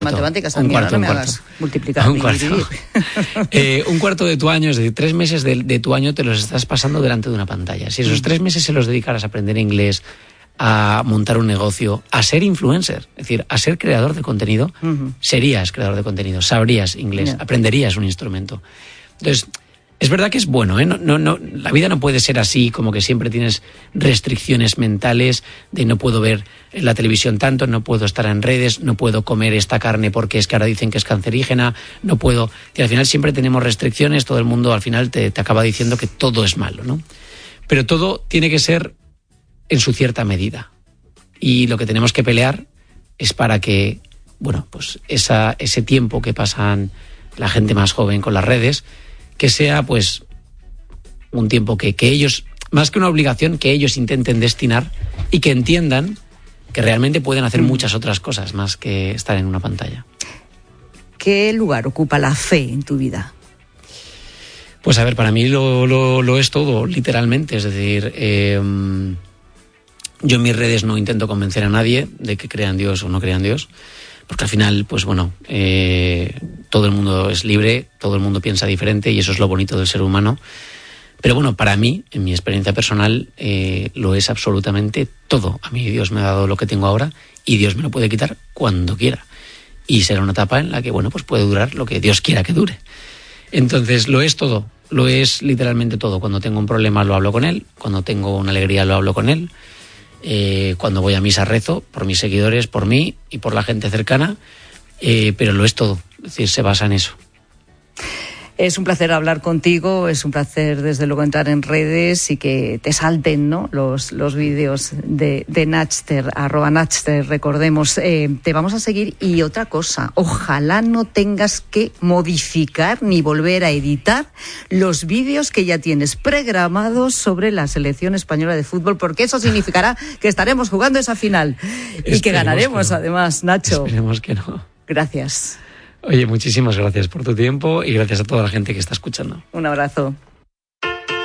Matemáticas también, no me hagas multiplicar ni dividir. Un cuarto de tu año, es decir, 3 meses de tu año te los estás pasando delante de una pantalla. Si esos 3 meses se los dedicaras a aprender inglés, a montar un negocio, a ser influencer, es decir, a ser creador de contenido, serías creador de contenido, sabrías inglés, aprenderías un instrumento. Entonces, es verdad que es bueno, ¿eh? No, la vida no puede ser así, como que siempre tienes restricciones mentales de no puedo ver la televisión tanto, no puedo estar en redes, no puedo comer esta carne porque es que ahora dicen que es cancerígena, no puedo... Y al final siempre tenemos restricciones, todo el mundo al final te acaba diciendo que todo es malo, ¿no? Pero todo tiene que ser en su cierta medida. Y lo que tenemos que pelear es para que, bueno, pues ese tiempo que pasan la gente más joven con las redes, que sea pues un tiempo que ellos, más que una obligación, que ellos intenten destinar y que entiendan que realmente pueden hacer muchas otras cosas más que estar en una pantalla. ¿Qué lugar ocupa la fe en tu vida? Pues a ver, para mí lo es todo, literalmente. Es decir, yo en mis redes no intento convencer a nadie de que crea en Dios o no crea en Dios, porque al final, pues bueno, todo el mundo es libre, todo el mundo piensa diferente y eso es lo bonito del ser humano. Pero bueno, para mí, en mi experiencia personal, lo es absolutamente todo. A mí Dios me ha dado lo que tengo ahora y Dios me lo puede quitar cuando quiera. Y será una etapa en la que, bueno, pues puede durar lo que Dios quiera que dure. Entonces, lo es todo, lo es literalmente todo. Cuando tengo un problema lo hablo con Él, cuando tengo una alegría lo hablo con Él. Cuando voy a misa rezo por mis seguidores, por mí y por la gente cercana, pero lo es todo, es decir, se basa en eso. Es un placer hablar contigo, es un placer desde luego entrar en redes y que te salten, ¿no?, los vídeos de Natchter, @Natchter, recordemos. Te vamos a seguir y otra cosa, ojalá no tengas que modificar ni volver a editar los vídeos que ya tienes programados sobre la selección española de fútbol, porque eso significará que estaremos jugando esa final y que ganaremos, que no. Además, Nacho. Esperemos que no. Gracias. Oye, muchísimas gracias por tu tiempo y gracias a toda la gente que está escuchando. Un abrazo.